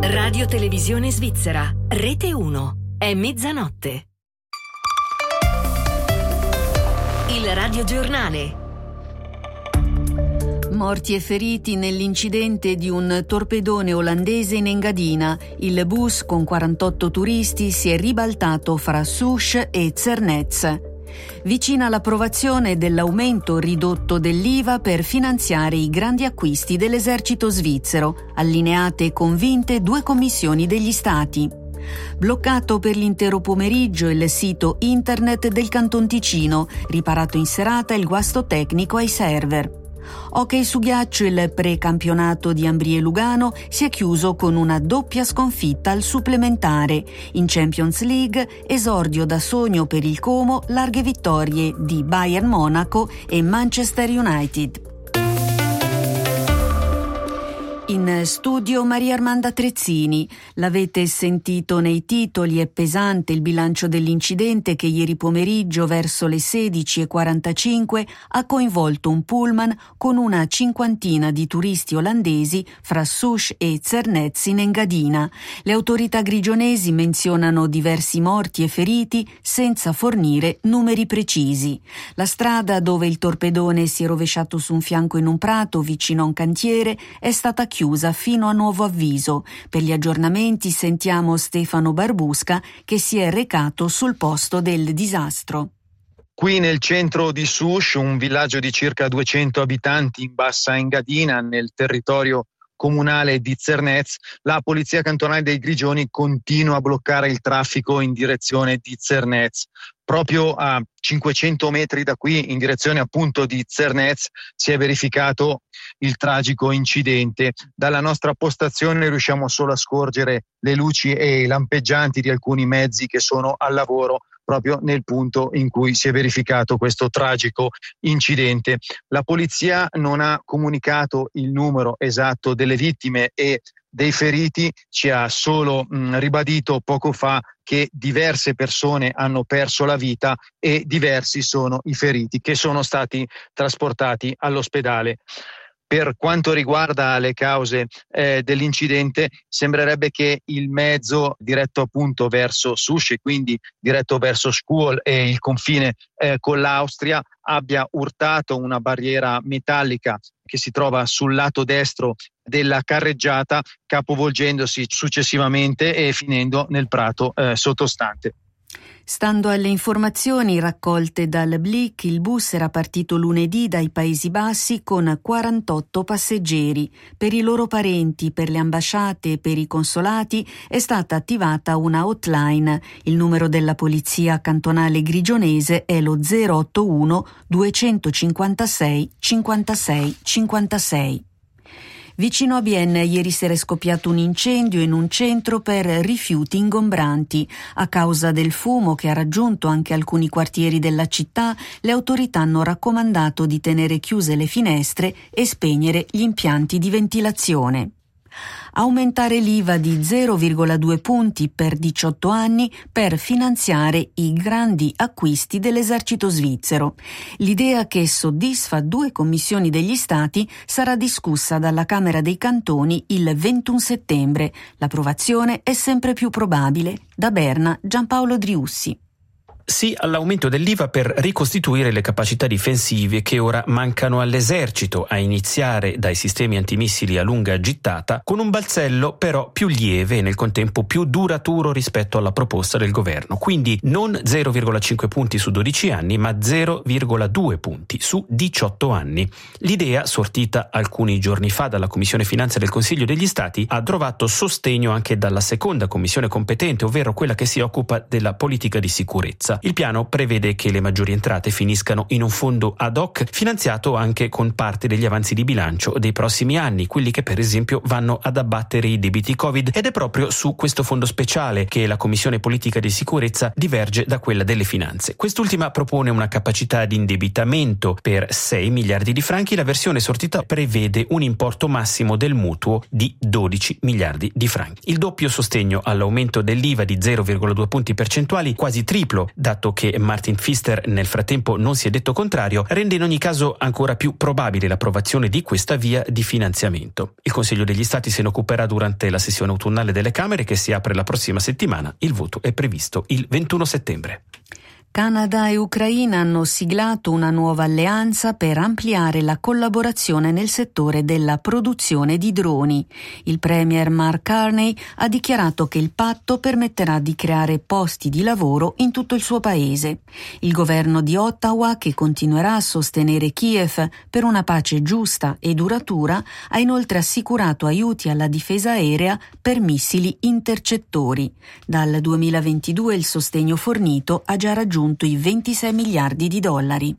Radio Televisione Svizzera, Rete 1, è mezzanotte. Il radiogiornale. Morti e feriti nell'incidente di un torpedone olandese in Engadina. Il bus con 48 turisti si è ribaltato fra Souche e Zernez. Vicina l'approvazione dell'aumento ridotto dell'IVA per finanziare i grandi acquisti dell'esercito svizzero, allineate e convinte 2 commissioni degli stati. Bloccato per l'intero pomeriggio il sito internet del Canton Ticino, riparato in serata il guasto tecnico ai server. Hockey su ghiaccio, il precampionato di Ambrie-Lugano si è chiuso con una doppia sconfitta al supplementare. In Champions League, esordio da sogno per il Como, larghe vittorie di Bayern Monaco e Manchester United. In studio Maria Armanda Trezzini. L'avete sentito nei titoli, è pesante il bilancio dell'incidente che ieri pomeriggio verso le 16:45 ha coinvolto un pullman con una cinquantina di turisti olandesi fra Souche e Zernez in Engadina. Le autorità grigionesi menzionano diversi morti e feriti senza fornire numeri precisi. La strada dove il torpedone si è rovesciato su un fianco in un prato vicino a un cantiere è stata chiusa fino a nuovo avviso. Per gli aggiornamenti sentiamo Stefano Barbusca che si è recato sul posto del disastro. Qui nel centro di Souche, un villaggio di circa 200 abitanti in Bassa Engadina, nel territorio comunale di Zernez, la polizia cantonale dei Grigioni continua a bloccare il traffico in direzione di Zernez. Proprio a 500 metri da qui, in direzione appunto di Zernez, si è verificato il tragico incidente. Dalla nostra postazione riusciamo solo a scorgere le luci e i lampeggianti di alcuni mezzi che sono al lavoro proprio nel punto in cui si è verificato questo tragico incidente. La polizia non ha comunicato il numero esatto delle vittime e dei feriti, ci ha solo ribadito poco fa che diverse persone hanno perso la vita e diversi sono i feriti che sono stati trasportati all'ospedale. Per quanto riguarda le cause dell'incidente, sembrerebbe che il mezzo diretto appunto verso Souche, quindi diretto verso Schkuol e il confine con l'Austria, abbia urtato una barriera metallica che si trova sul lato destro della carreggiata, capovolgendosi successivamente e finendo nel prato sottostante. Stando alle informazioni raccolte dal Blick, il bus era partito lunedì dai Paesi Bassi con 48 passeggeri. Per i loro parenti, per le ambasciate e per i consolati è stata attivata una hotline. Il numero della polizia cantonale grigionese è lo 081 256 56 56. Vicino a Bienne ieri sera è scoppiato un incendio in un centro per rifiuti ingombranti. A causa del fumo che ha raggiunto anche alcuni quartieri della città, le autorità hanno raccomandato di tenere chiuse le finestre e spegnere gli impianti di ventilazione. Aumentare l'IVA di 0,2 punti per 18 anni per finanziare i grandi acquisti dell'esercito svizzero. L'idea, che soddisfa 2 commissioni degli stati, sarà discussa dalla Camera dei Cantoni il 21 settembre. L'approvazione è sempre più probabile. Da Berna, Giampaolo Driussi. Sì all'aumento dell'IVA per ricostituire le capacità difensive che ora mancano all'esercito, a iniziare dai sistemi antimissili a lunga gittata, con un balzello però più lieve e nel contempo più duraturo rispetto alla proposta del governo. Quindi non 0,5 punti su 12 anni, ma 0,2 punti su 18 anni. L'idea, sortita alcuni giorni fa dalla Commissione Finanze del Consiglio degli Stati, ha trovato sostegno anche dalla seconda commissione competente, ovvero quella che si occupa della politica di sicurezza. Il piano prevede che le maggiori entrate finiscano in un fondo ad hoc finanziato anche con parte degli avanzi di bilancio dei prossimi anni, quelli che per esempio vanno ad abbattere i debiti Covid, ed è proprio su questo fondo speciale che la Commissione Politica di Sicurezza diverge da quella delle finanze. Quest'ultima propone una capacità di indebitamento per 6 miliardi di franchi, la versione sortita prevede un importo massimo del mutuo di 12 miliardi di franchi. Il doppio sostegno all'aumento dell'IVA di 0,2 punti percentuali, quasi triplo dato che Martin Pfister nel frattempo non si è detto contrario, rende in ogni caso ancora più probabile l'approvazione di questa via di finanziamento. Il Consiglio degli Stati se ne occuperà durante la sessione autunnale delle Camere, che si apre la prossima settimana. Il voto è previsto il 21 settembre. Canada e Ucraina hanno siglato una nuova alleanza per ampliare la collaborazione nel settore della produzione di droni. Il premier Mark Carney ha dichiarato che il patto permetterà di creare posti di lavoro in tutto il suo paese. Il governo di Ottawa, che continuerà a sostenere Kiev per una pace giusta e duratura, ha inoltre assicurato aiuti alla difesa aerea per missili intercettori. Dal 2022 il sostegno fornito ha già raggiunto i 26 miliardi di dollari.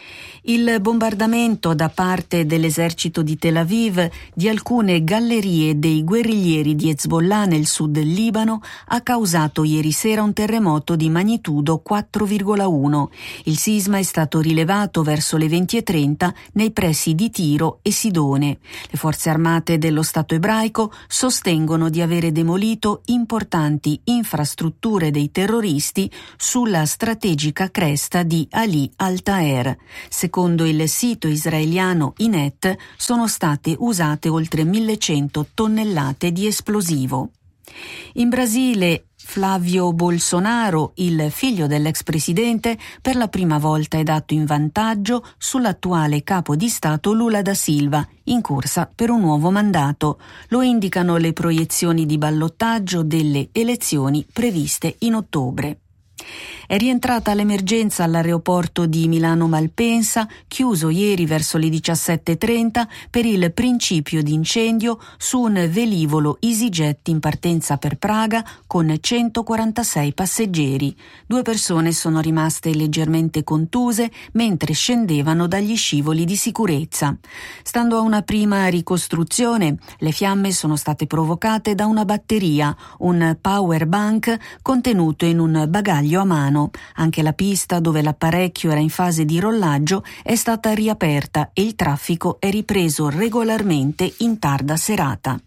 Il bombardamento da parte dell'esercito di Tel Aviv di alcune gallerie dei guerriglieri di Hezbollah nel sud del Libano ha causato ieri sera un terremoto di magnitudo 4,1. Il sisma è stato rilevato verso le 20:30 nei pressi di Tiro e Sidone. Le forze armate dello Stato ebraico sostengono di avere demolito importanti infrastrutture dei terroristi sulla strategica cresta di Ali al-Taher. Secondo il sito israeliano Ynet, sono state usate oltre 1.100 tonnellate di esplosivo. In Brasile, Flávio Bolsonaro, il figlio dell'ex presidente, per la prima volta è dato in vantaggio sull'attuale capo di Stato Lula da Silva, in corsa per un nuovo mandato. Lo indicano le proiezioni di ballottaggio delle elezioni previste in ottobre. È rientrata l'emergenza all'aeroporto di Milano Malpensa, chiuso ieri verso le 17:30 per il principio di incendio su un velivolo EasyJet in partenza per Praga con 146 passeggeri. 2 persone sono rimaste leggermente contuse mentre scendevano dagli scivoli di sicurezza. Stando a una prima ricostruzione, le fiamme sono state provocate da una batteria, un power bank contenuto in un bagaglio a mano. Anche la pista dove l'apparecchio era in fase di rollaggio è stata riaperta e il traffico è ripreso regolarmente in tarda serata.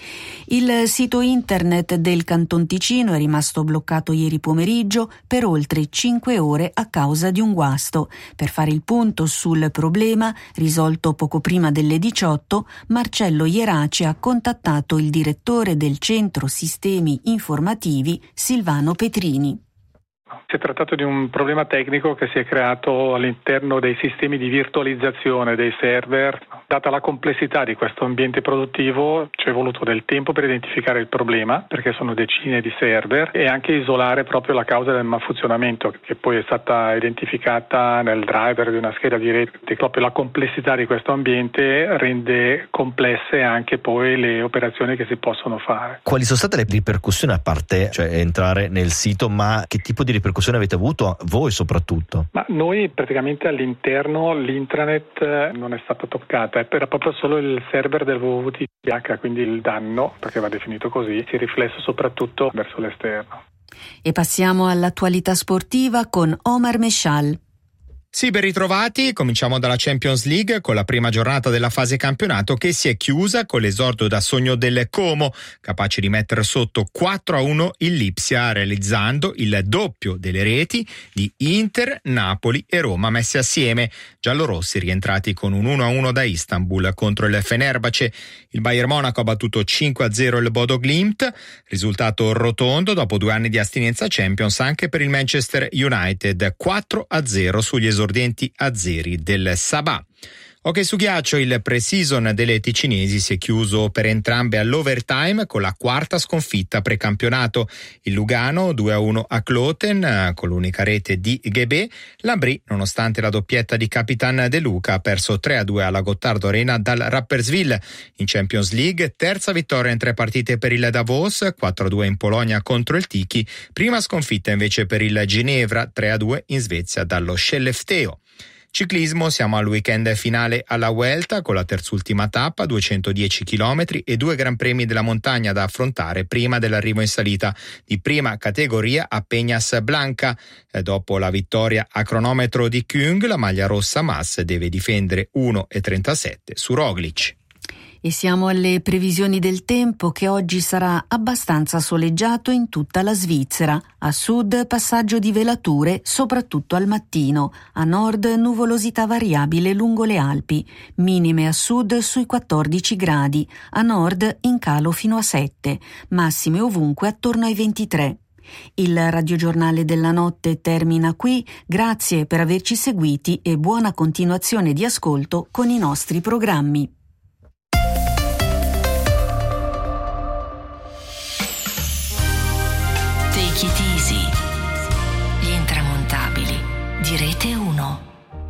Il sito internet del Canton Ticino è rimasto bloccato ieri pomeriggio per oltre 5 ore a causa di un guasto. Per fare il punto sul problema, risolto poco prima delle 18, Marcello Ierace ha contattato il direttore del Centro Sistemi Informativi, Silvano Petrini. Si è trattato di un problema tecnico che si è creato all'interno dei sistemi di virtualizzazione dei server. Data la complessità di questo ambiente produttivo, ci è voluto del tempo per identificare il problema, perché sono decine di server, e anche isolare proprio la causa del malfunzionamento, che poi è stata identificata nel driver di una scheda di rete. Proprio la complessità di questo ambiente rende complesse anche poi le operazioni che si possono fare. Quali sono state le ripercussioni, a parte entrare nel sito, ma che tipo di ripercussioni avete avuto voi soprattutto? Ma noi praticamente all'interno l'intranet non è stata toccata, era proprio solo il server del www.th, quindi il danno, perché va definito così, si è riflesso soprattutto verso l'esterno. E passiamo all'attualità sportiva con Omar Meshal. Sì, ben ritrovati. Cominciamo dalla Champions League con la prima giornata della fase campionato che si è chiusa con l'esordio da sogno del Como, capace di mettere sotto 4-1 il Lipsia, realizzando il doppio delle reti di Inter, Napoli e Roma messi assieme. Giallorossi rientrati con un 1-1 da Istanbul contro il Fenerbahce. Il Bayern Monaco ha battuto 5-0 il Bodo Glimt, risultato rotondo dopo 2 anni di astinenza Champions anche per il Manchester United, 4-0 sugli esordienti azzeri del Sabah. Ok, su ghiaccio il pre-season delle ticinesi si è chiuso per entrambe all'overtime con la quarta sconfitta precampionato. Il Lugano 2-1 a Kloten con l'unica rete di Ghebé. L'Ambri, nonostante la doppietta di Capitan De Luca, ha perso 3-2 alla Gottardo Arena dal Rapperswil. In Champions League, terza vittoria in 3 partite per il Davos, 4-2 in Polonia contro il Tiki. Prima sconfitta invece per il Ginevra, 3-2 in Svezia dallo Skellefteå. Ciclismo, siamo al weekend finale alla Vuelta con la terzultima tappa, 210 km e 2 Gran Premi della montagna da affrontare prima dell'arrivo in salita di prima categoria a Peñas Blanca. Dopo la vittoria a cronometro di Küng, la maglia rossa Mas deve difendere 1,37 su Roglic. E siamo alle previsioni del tempo, che oggi sarà abbastanza soleggiato in tutta la Svizzera. A sud passaggio di velature, soprattutto al mattino. A nord nuvolosità variabile lungo le Alpi. Minime a sud sui 14 gradi. A nord in calo fino a 7. Massime ovunque attorno ai 23. Il radiogiornale della notte termina qui. Grazie per averci seguiti e buona continuazione di ascolto con i nostri programmi. Take it easy. Gli intramontabili di Rete